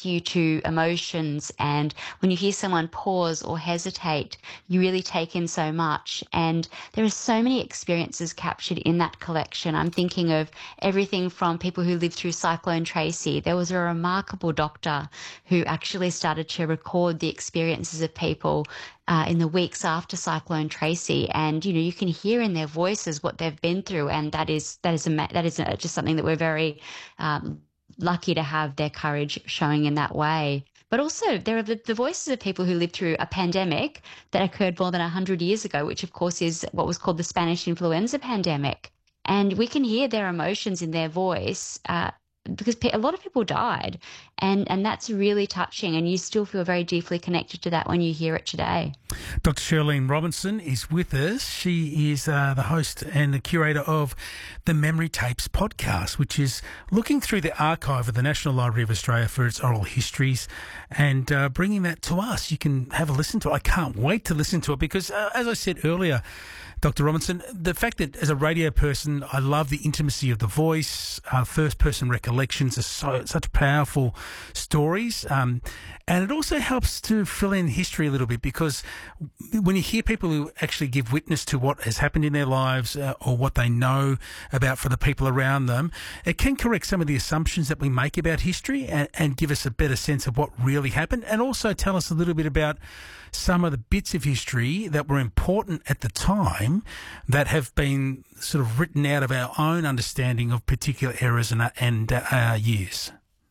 you to emotions. And when you hear someone pause or hesitate, you really take in so much. And there are so many experiences captured in that collection. I'm thinking of everything from people who lived through Cyclone Tracy. There was a remarkable doctor who actually started to record the experiences of people in the weeks after Cyclone Tracy, and you can hear in their voices what they've been through, and that is just something that we're very lucky to have their courage showing in that way. But also there are the voices of people who lived through a pandemic that occurred more than 100 years ago, which of course is what was called the Spanish influenza pandemic, and we can hear their emotions in their voice. Because a lot of people died, and that's really touching, and you still feel very deeply connected to that when you hear it today. Dr. Shirlene Robinson is with us. She is the host and the curator of the Memory Tapes podcast, which is looking through the archive of the National Library of Australia for its oral histories and bringing that to us. You can have a listen to it. I can't wait to listen to it because, as I said earlier, Dr. Robinson, the fact that as a radio person, I love the intimacy of the voice, first-person recollections are such powerful stories, and it also helps to fill in history a little bit because when you hear people who actually give witness to what has happened in their lives or what they know about for the people around them, it can correct some of the assumptions that we make about history and give us a better sense of what really happened, and also tell us a little bit about some of the bits of history that were important at the time that have been sort of written out of our own understanding of particular eras and years.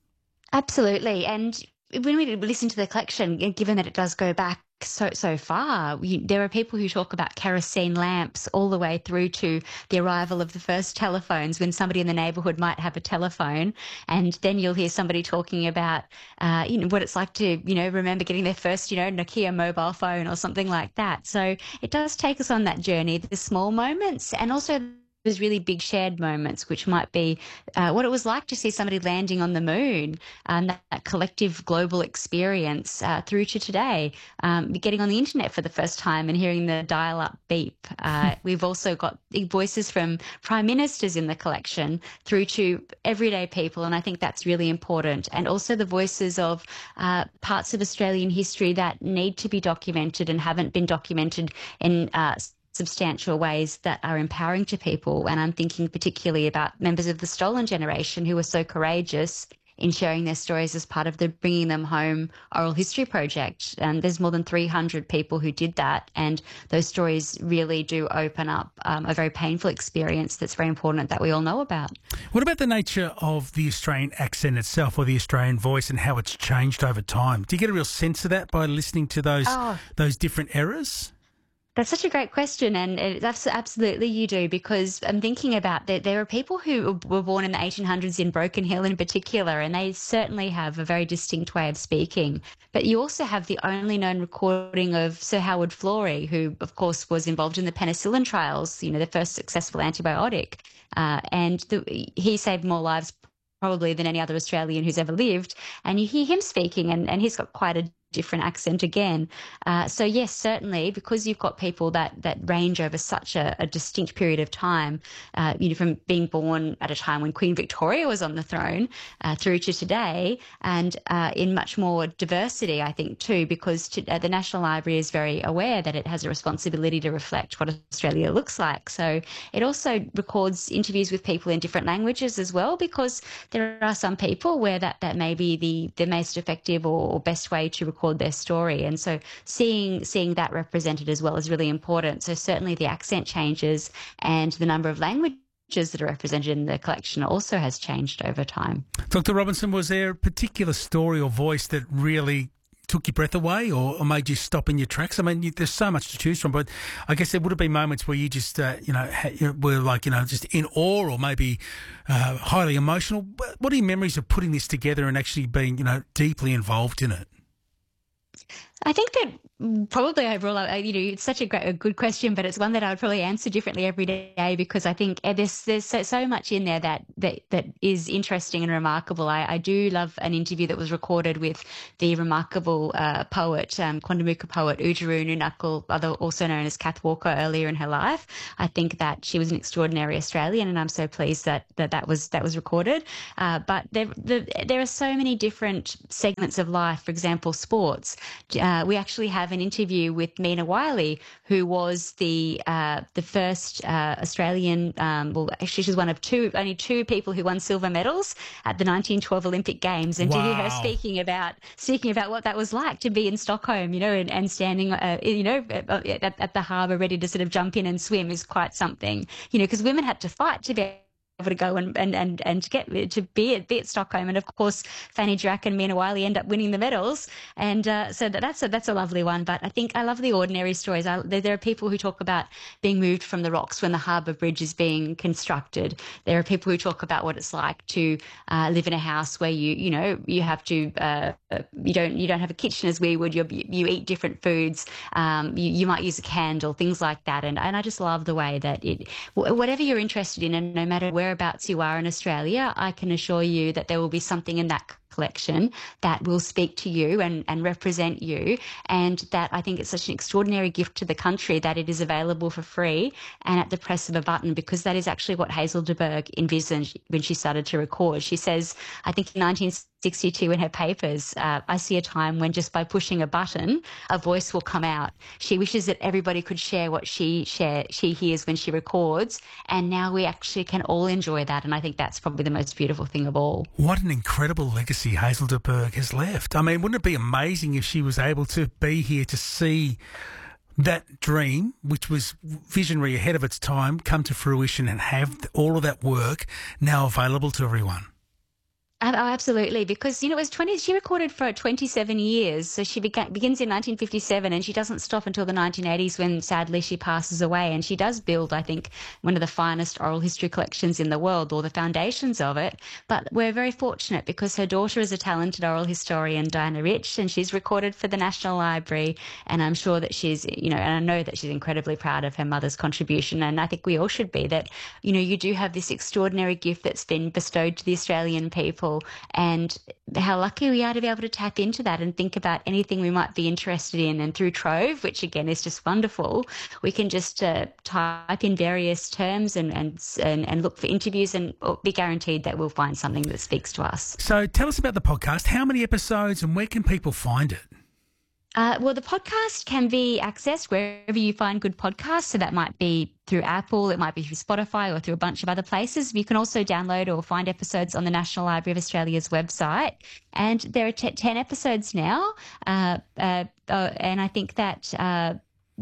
Absolutely. And when we listen to the collection, given that it does go back so far, there are people who talk about kerosene lamps all the way through to the arrival of the first telephones, when somebody in the neighbourhood might have a telephone, and then you'll hear somebody talking about what it's like to remember getting their first Nokia mobile phone or something like that. So it does take us on that journey, the small moments, and also those really big shared moments, which might be what it was like to see somebody landing on the moon, that collective global experience through to today, getting on the internet for the first time and hearing the dial-up beep. We've also got voices from prime ministers in the collection through to everyday people, and I think that's really important. And also the voices of parts of Australian history that need to be documented and haven't been documented in substantial ways that are empowering to people. And I'm thinking particularly about members of the stolen generation who were so courageous in sharing their stories as part of the Bringing Them Home Oral History Project. And there's more than 300 people who did that. And those stories really do open up a very painful experience that's very important that we all know about. What about the nature of the Australian accent itself, or the Australian voice, and how it's changed over time? Do you get a real sense of that by listening to those different eras? That's such a great question, and absolutely you do, because I'm thinking about that there are people who were born in the 1800s in Broken Hill in particular, and they certainly have a very distinct way of speaking. But you also have the only known recording of Sir Howard Florey, who, of course, was involved in the penicillin trials, the first successful antibiotic, and he saved more lives probably than any other Australian who's ever lived. And you hear him speaking, and he's got quite a different accent again. So yes, certainly, because you've got people that range over such a distinct period of time, from being born at a time when Queen Victoria was on the throne through to today, and in much more diversity, I think, too, because the National Library is very aware that it has a responsibility to reflect what Australia looks like. So it also records interviews with people in different languages as well, because there are some people where that may be the most effective or best way to record their story. And so seeing that represented as well is really important. So certainly the accent changes, and the number of languages that are represented in the collection also has changed over time. Dr. Robinson, was there a particular story or voice that really took your breath away or made you stop in your tracks? I mean, there's so much to choose from, but I guess there would have been moments where you just, were like, just in awe or maybe highly emotional. What are your memories of putting this together and actually being, deeply involved in it? I think that probably overall, it's such a good question, but it's one that I would probably answer differently every day, because I think there's so much in there that is interesting and remarkable. I do love an interview that was recorded with the remarkable poet, Quandamooka poet Oodgeroo Noonuccal, also known as Kath Walker, earlier in her life. I think that she was an extraordinary Australian, and I'm so pleased that was recorded. But there are so many different segments of life. For example, sports. We actually have an interview with Mina Wiley, who was the first Australian. Well, actually, she's one of only two people who won silver medals at the 1912 Olympic Games, and to hear her speaking about what that was like to be in Stockholm, and standing, at the harbour ready to sort of jump in and swim is quite something, because women had to fight to be able to go and get to be at Stockholm, and of course Fanny Drack and Mina Wiley end up winning the medals, and so that's a lovely one. But I think I love the ordinary stories. There are people who talk about being moved from the rocks when the harbour bridge is being constructed. There are people who talk about what it's like to live in a house where you have to you don't have a kitchen as we would. You eat different foods. You might use a candle, things like that, and I just love the way that whatever you're interested in, and no matter whereabouts you are in Australia, I can assure you that there will be something in that collection that will speak to you and represent you, and that I think it's such an extraordinary gift to the country that it is available for free and at the press of a button, because that is actually what Hazel de Burgh envisaged when she started to record. She says, I think in 1962 in her papers, I see a time when just by pushing a button, a voice will come out. She wishes that everybody could share what she hears when she records, and now we actually can all enjoy that, and I think that's probably the most beautiful thing of all. What an incredible legacy Hazel de Burgh has left. I mean, wouldn't it be amazing if she was able to be here to see that dream, which was visionary ahead of its time, come to fruition and have all of that work now available to everyone? Oh, absolutely, because, it was she recorded for 27 years. So she begins in 1957, and she doesn't stop until the 1980s when, sadly, she passes away. And she does build, I think, one of the finest oral history collections in the world, or the foundations of it. But we're very fortunate because her daughter is a talented oral historian, Diana Rich, and she's recorded for the National Library. And I'm sure that she's, and I know that she's incredibly proud of her mother's contribution. And I think we all should be that, you do have this extraordinary gift that's been bestowed to the Australian people, and how lucky we are to be able to tap into that and think about anything we might be interested in. And through Trove, which again is just wonderful, we can just type in various terms and look for interviews, and be guaranteed that we'll find something that speaks to us. So tell us about the podcast. How many episodes, and where can people find it? Well, the podcast can be accessed wherever you find good podcasts. So that might be through Apple, it might be through Spotify, or through a bunch of other places. You can also download or find episodes on the National Library of Australia's website. And there are 10 episodes now. And I think that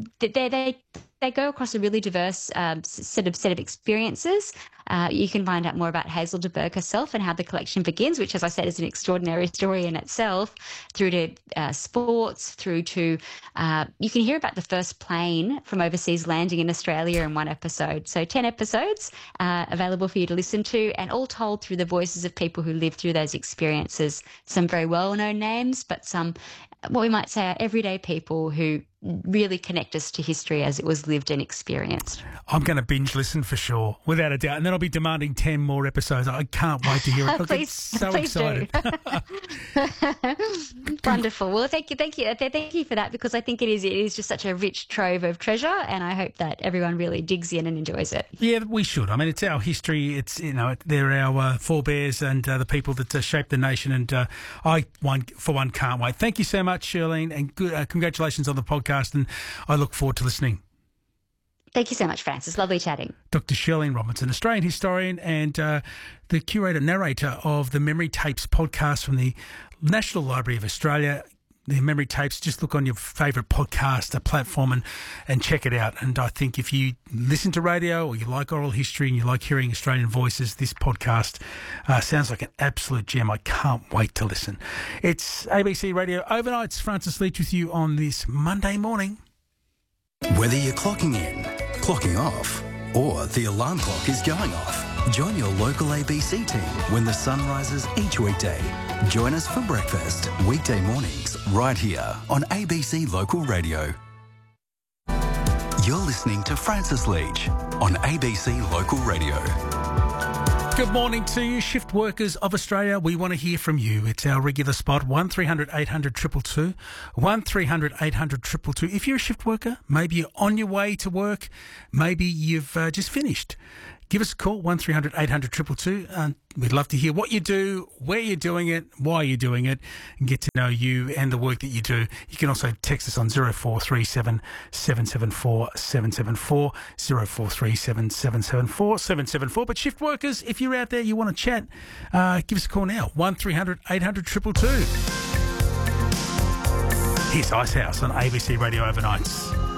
they go across a really diverse set of experiences. You can find out more about Hazel de Burgh herself and how the collection begins, which, as I said, is an extraordinary story in itself, through to sports, through to you can hear about the first plane from overseas landing in Australia in one episode. So 10 episodes available for you to listen to, and all told through the voices of people who lived through those experiences. Some very well-known names, but some, what we might say, are everyday people who really connect us to history as it was lived and experienced. I'm going to binge listen for sure, without a doubt. And then I'll be demanding 10 more episodes. I can't wait to hear it. Please, so please excited. Wonderful. Well, thank you for that, because I think it is just such a rich trove of treasure, and I hope that everyone really digs in and enjoys it. Yeah, we should. I mean, it's our history. It's, they're our forebears and the people that shaped the nation. And I, for one, can't wait. Thank you so much, Shirlene, and congratulations on the podcast. And I look forward to listening. Thank you so much, Francis. Lovely chatting. Dr. Shirlene Robinson, Australian historian and the curator-narrator of the Memory Tapes podcast from the National Library of Australia. The Memory Tapes, just look on your favourite podcast platform and check it out. And I think if you listen to radio, or you like oral history and you like hearing Australian voices, this podcast sounds like an absolute gem. I can't wait to listen. It's ABC Radio Overnights. Francis Leach with you on this Monday morning. Whether you're clocking in, clocking off, or the alarm clock is going off, Join your local ABC team when the sun rises each weekday. Join us for breakfast, weekday mornings, right here on ABC Local Radio. You're listening to Francis Leach on ABC Local Radio. Good morning to you, shift workers of Australia. We want to hear from you. It's our regular spot, 1300 800 222, 1300 800 222. If you're a shift worker, maybe you're on your way to work, maybe you've just finished. Give us a call, 1300 800 222. We'd love to hear what you do, where you're doing it, why you're doing it, and get to know you and the work that you do. You can also text us on 0437 774 774, 0437 774 774. But shift workers, if you're out there, you want to chat, give us a call now, 1300 800 222. Here's Icehouse on ABC Radio Overnights.